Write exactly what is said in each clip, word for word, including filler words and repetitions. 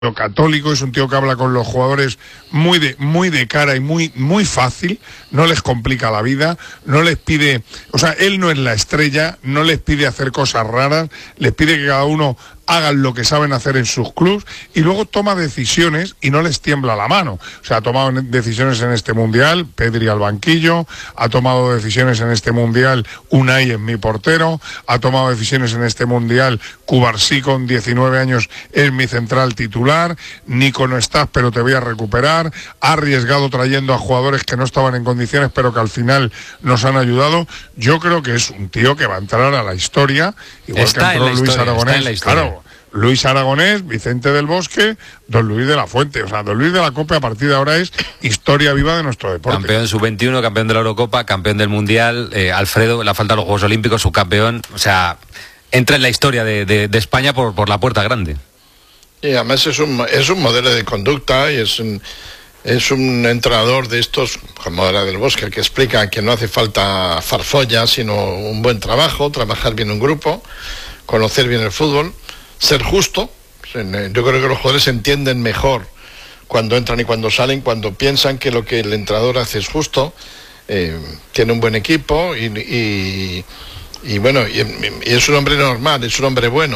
católico, es un tío que habla con los jugadores muy de muy de cara y muy muy fácil, no les complica la vida, no les pide, o sea, él no es la estrella, no les pide hacer cosas raras, les pide que cada uno hagan lo que saben hacer en sus clubs y luego toma decisiones y no les tiembla la mano. O sea, ha tomado decisiones en este Mundial, Pedri al banquillo, ha tomado decisiones en este Mundial, Unai es mi portero, ha tomado decisiones en este Mundial, Cubarsí con diecinueve años es mi central titular, Nico no estás pero te voy a recuperar, ha arriesgado trayendo a jugadores que no estaban en condiciones pero que al final nos han ayudado. Yo creo que es un tío que va a entrar a la historia, igual está que entró Luis historia, Aragonés, claro. Luis Aragonés, Vicente del Bosque, Don Luis de la Fuente. O sea, Don Luis de la Copa a partir de ahora es historia viva de nuestro deporte. Campeón sub veintiuno, campeón de la Eurocopa, campeón del Mundial, eh, Alfredo, le falta los Juegos Olímpicos, subcampeón. O sea, entra en la historia de, de, de España por, por la puerta grande. Y además es un, es un modelo de conducta y es un, es un entrenador de estos, como era del Bosque, que explica que no hace falta farfolla, sino un buen trabajo, trabajar bien en un grupo, conocer bien el fútbol, ser justo. Yo creo que los jugadores entienden mejor cuando entran y cuando salen, cuando piensan que lo que el entrenador hace es justo, eh, tiene un buen equipo y, y, y bueno, y, y es un hombre normal, es un hombre bueno.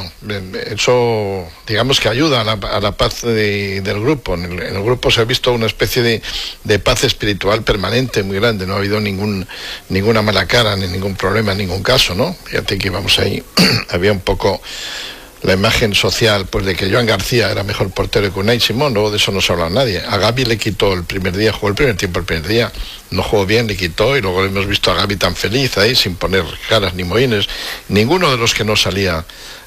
Eso, digamos que ayuda a la, a la paz de, del grupo. En el, en el grupo se ha visto una especie de, de paz espiritual permanente muy grande, no ha habido ningún, ninguna mala cara, ni ningún problema en ningún caso, ¿no? Fíjate que íbamos ahí, había un poco la imagen social, pues de que Joan García era mejor portero que Unai Simón, luego de eso no se habla nadie. A Gavi le quitó el primer día, jugó el primer tiempo el primer día, no jugó bien, le quitó, y luego hemos visto a Gavi tan feliz ahí, sin poner caras ni mohines. Ninguno de los que no salía,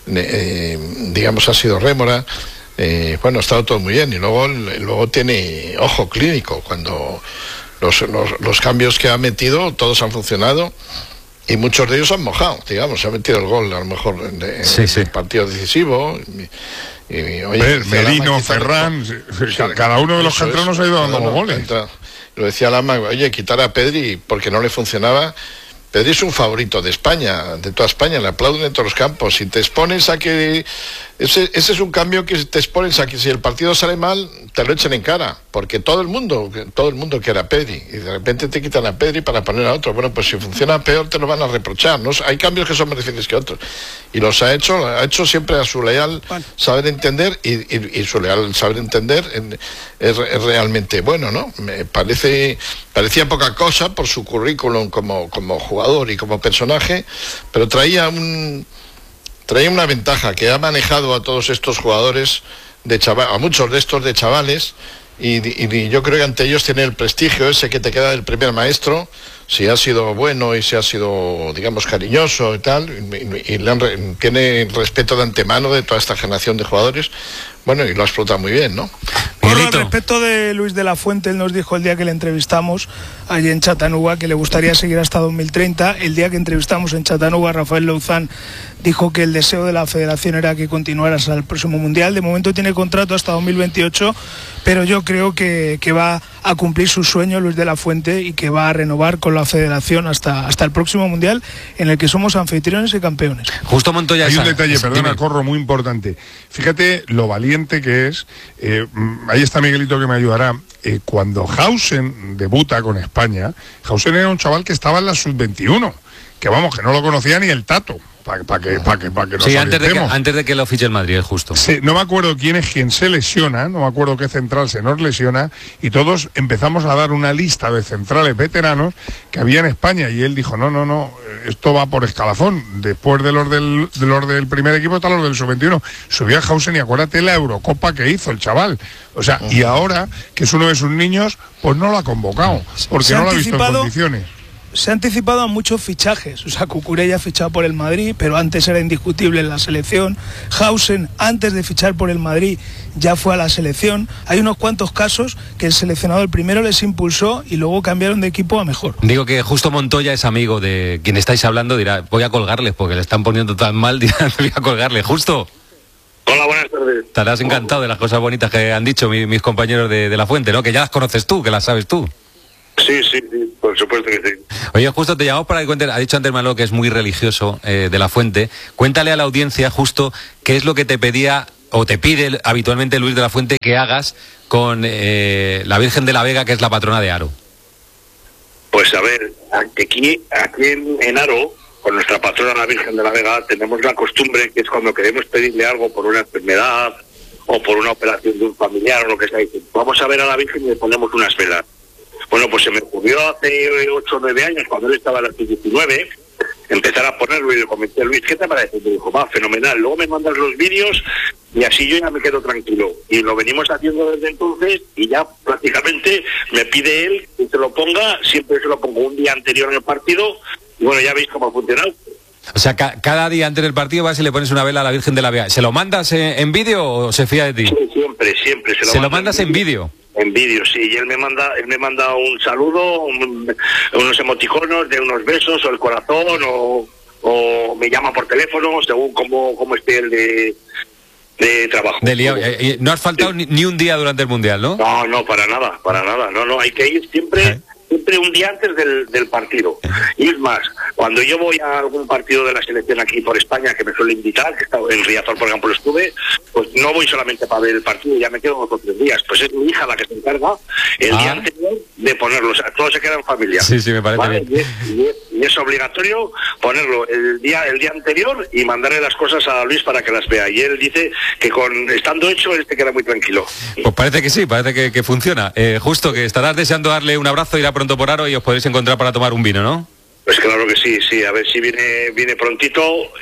eh, digamos, ha sido rémora. Eh, bueno, ha estado todo muy bien, y luego, luego tiene ojo clínico, cuando los, los, los cambios que ha metido, todos han funcionado. Y muchos de ellos han mojado, digamos, se ha metido el gol a lo mejor en, en sí, sí. el partido decisivo. Y, y, oye, Ver, Merino, Ferran, sí, cada uno de los cantones ha ido dando no, goles. Entra, lo decía Lama, oye, quitar a Pedri porque no le funcionaba. Pedri es un favorito de España, de toda España, le aplauden en todos los campos. Si te expones a que... Ese, ese es un cambio que te expones a que si el partido sale mal, te lo echen en cara, porque todo el mundo, todo el mundo quiere a Pedri, y de repente te quitan a Pedri para poner a otro. Bueno, pues si funciona peor te lo van a reprochar, ¿no? Hay cambios que son más difíciles que otros, y los ha hecho, ha hecho siempre a su leal saber entender, y, y, y su leal saber entender en, es, es realmente bueno, ¿no? Me parece, parecía poca cosa por su currículum como, como jugador y como personaje, pero traía un... traía una ventaja, que ha manejado a todos estos jugadores, de chaval, a muchos de estos de chavales, y, y, y yo creo que ante ellos tiene el prestigio ese que te queda del primer maestro, si ha sido bueno y si ha sido, digamos, cariñoso y tal, y, y le han, tiene el respeto de antemano de toda esta generación de jugadores, bueno, y lo ha explotado muy bien, ¿no? Bueno, al respecto de Luis de la Fuente, él nos dijo el día que le entrevistamos allí en Chattanooga que le gustaría seguir hasta dos mil treinta. El día que entrevistamos en Chattanooga, Rafael Louzán dijo que el deseo de la federación era que continuara hasta el próximo Mundial. De momento tiene contrato hasta dos mil veintiocho, pero yo creo que, que va a cumplir su sueño Luis de la Fuente y que va a renovar con la federación hasta, hasta el próximo Mundial, en el que somos anfitriones y campeones. Justo Montoya. Hay esa, un detalle, es, perdona, dime. Corro, muy importante. Fíjate lo valiente que es. Eh, ahí está Miguelito que me ayudará. Eh, cuando Hausen debuta con España, Hausen era un chaval que estaba en la sub veintiuno, que vamos, que no lo conocía ni el Tato. Para pa que, pa que, pa que nos sí, antes de que, orientemos. antes de que lo fiche el Madrid, es justo. Sí, no me acuerdo quién es quien se lesiona, no me acuerdo qué central se nos lesiona, y todos empezamos a dar una lista de centrales veteranos que había en España, y él dijo, no, no, no, esto va por escalafón, después de los del, de los del primer equipo están los del sub veintiuno, subió a Hausen y acuérdate la Eurocopa que hizo el chaval, o sea, uh-huh. Y ahora, que es uno de sus niños, pues no lo ha convocado, porque no lo ha visto en condiciones. Se ha anticipado a muchos fichajes, o sea, Cucurella ha fichado por el Madrid, pero antes era indiscutible en la selección. Hausen, antes de fichar por el Madrid, ya fue a la selección. Hay unos cuantos casos que el seleccionador primero les impulsó y luego cambiaron de equipo a mejor. Digo que justo Montoya es amigo de quien estáis hablando, dirá, voy a colgarles porque le están poniendo tan mal, dirá, voy a colgarle, justo. Hola, buenas tardes. Estarás encantado de las cosas bonitas que han dicho mis, mis compañeros de, de La Fuente, ¿no? Que ya las conoces tú, que las sabes tú. Sí, sí, sí, por supuesto que sí. Oye, justo te llamamos para que cuentes, ha dicho antes Manolo que es muy religioso eh, de La Fuente. Cuéntale a la audiencia justo qué es lo que te pedía o te pide habitualmente Luis de la Fuente que hagas con eh, la Virgen de la Vega, que es la patrona de Haro? Pues a ver, aquí, aquí en, en Haro, con nuestra patrona la Virgen de la Vega, tenemos la costumbre que es cuando queremos pedirle algo por una enfermedad o por una operación de un familiar o lo que sea, vamos a ver a la Virgen y le ponemos unas velas. Bueno, pues se me ocurrió hace ocho o nueve años, cuando él estaba en la diecinueve, empezar a ponerlo y le comenté a Luis, ¿qué te parece? Me dijo, va, fenomenal. Luego me mandas los vídeos y así yo ya me quedo tranquilo. Y lo venimos haciendo desde entonces y ya prácticamente me pide él que se lo ponga, siempre se lo pongo un día anterior al partido y bueno, ya veis cómo ha funcionado. O sea, ca cada día antes del partido vas y le pones una vela a la Virgen de la Vega. ¿Se lo mandas en, en vídeo o se fía de ti? Sí, siempre, siempre. ¿Se lo, ¿Se lo mandas en vídeo? En vídeo, sí, y él me manda él me manda un saludo, un, unos emoticonos de unos besos o el corazón o, o me llama por teléfono según cómo, cómo esté el de, de trabajo. De lío. No has faltado sí. ni un día durante el Mundial, ¿no? No, no, para nada, para nada, no, no, hay que ir siempre... ¿Eh? Siempre un día antes del, del partido. Y es más, cuando yo voy a algún partido de la selección aquí por España, que me suele invitar, que está en Riazor, por ejemplo, estuve, pues no voy solamente para ver el partido, ya me quedo dos o tres días. Pues es mi hija la que se encarga el ah. día anterior de ponerlo. O sea, todo se queda en familia. Sí, sí, me parece ¿vale? bien. Y es, y, es, y es obligatorio ponerlo el día el día anterior y mandarle las cosas a Luis para que las vea. Y él dice que con estando hecho, él se queda muy tranquilo. Pues parece que sí, parece que, que funciona. Eh, justo que estarás deseando darle un abrazo, ir a pronto por Haro y os podéis encontrar para tomar un vino, ¿no? Pues claro que sí, sí, a ver si viene viene prontito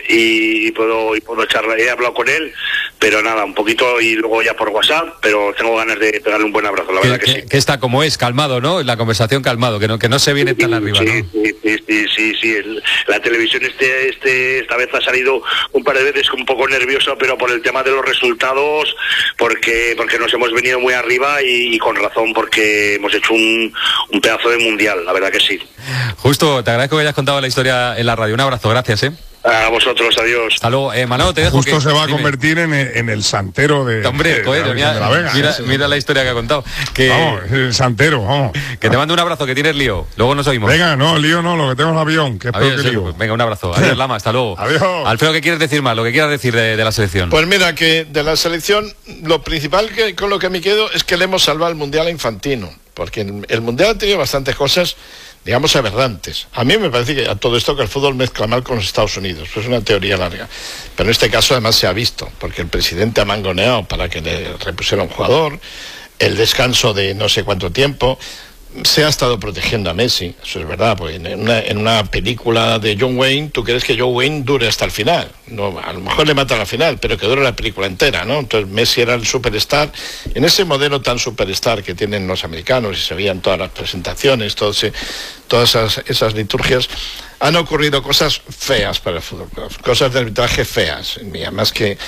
y puedo y puedo charlar. He hablado con él, pero nada, un poquito y luego ya por WhatsApp, pero tengo ganas de pegarle un buen abrazo, la verdad que, que sí. Que está como es, calmado, ¿no? La conversación calmado, que no que no se viene sí, tan arriba, sí, ¿no? Sí, sí, sí, sí, sí. El, la televisión este este esta vez ha salido un par de veces un poco nervioso, pero por el tema de los resultados, porque porque nos hemos venido muy arriba y, y con razón, porque hemos hecho un, un pedazo de mundial, la verdad que sí. Justo, te agradezco que hayas contado la historia en la radio. Un abrazo, gracias, ¿eh? A vosotros, adiós. Hasta luego. Eh, Manolo, te dejo. Justo que, se va a dime. convertir en el, en el santero de, Hombre, de, joder, de, la, mira, de la Vega. Mira, ¿eh? mira la historia que ha contado. Que, vamos, el santero, vamos. Que te mando un abrazo, que tienes lío. Luego nos oímos. Venga, no, lío no, lo que tengo es avión, que es peor que lío. Pues venga, un abrazo. Adiós, Lama, hasta luego. Adiós. Alfredo, ¿qué quieres decir más? Lo que quieras decir de, de la selección. Pues mira, que de la selección, lo principal que con lo que me quedo es que le hemos salvado el Mundial a Infantino. Porque el, el Mundial ha tenido bastantes cosas, digamos, aberrantes. A mí me parece que a todo esto que el fútbol mezcla mal con los Estados Unidos, pues es una teoría larga. Pero en este caso además se ha visto, porque el presidente ha mangoneado para que le repusiera un jugador, el descanso de no sé cuánto tiempo, se ha estado protegiendo a Messi, eso es verdad, porque en una, en una película de John Wayne, tú crees que John Wayne dure hasta el final, no, a lo mejor le matan al final, pero que dure la película entera, ¿no? Entonces Messi era el superstar, en ese modelo tan superstar que tienen los americanos, y se veían todas las presentaciones, todo ese, todas esas, esas liturgias, han ocurrido cosas feas para el fútbol, cosas de arbitraje feas, y además que,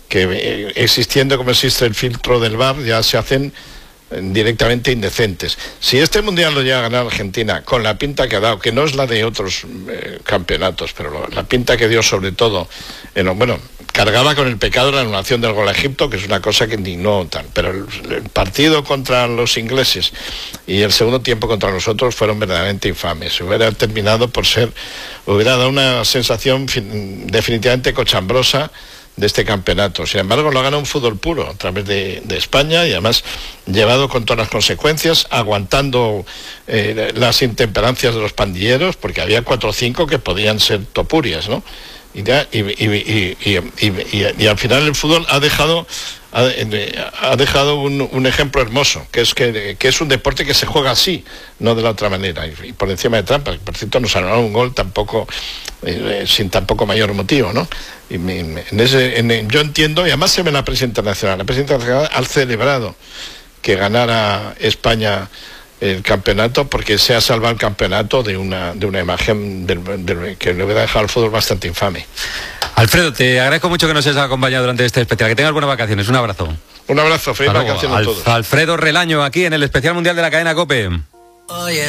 que existiendo como existe el filtro del V A R, ya se hacen directamente indecentes. Si este mundial lo llega a ganar Argentina con la pinta que ha dado, que no es la de otros eh, campeonatos, pero lo, la pinta que dio sobre todo, en, bueno, cargaba con el pecado de la anulación del gol a Egipto, que es una cosa que indignó tal, pero el, el partido contra los ingleses y el segundo tiempo contra nosotros fueron verdaderamente infames. Hubiera terminado por ser, hubiera dado una sensación fin, definitivamente cochambrosa de este campeonato. Sin embargo, lo ha ganado un fútbol puro a través de, de España y además llevado con todas las consecuencias, aguantando eh, las intemperancias de los pandilleros, porque había cuatro o cinco que podían ser topurias, ¿no? Y, ya, y, y, y, y, y, y, y al final el fútbol ha dejado ha, ha dejado un, un ejemplo hermoso, que es que, que es un deporte que se juega así, no de la otra manera, y, y por encima de trampas. Por cierto, nos anularon un gol tampoco eh, sin tampoco mayor motivo, ¿no? Y me, me, en ese, en, yo entiendo, y además se ve en la prensa internacional, la prensa internacional ha celebrado que ganara España el campeonato, porque se ha salvado el campeonato de una de una imagen del, del, que le hubiera dejado al fútbol bastante infame. Alfredo, te agradezco mucho que nos hayas acompañado durante este especial. Que tengas buenas vacaciones. Un abrazo. Un abrazo, feliz vacaciones a todos. Alfredo Relaño, aquí en el especial mundial de la cadena COPE. Oh, yeah.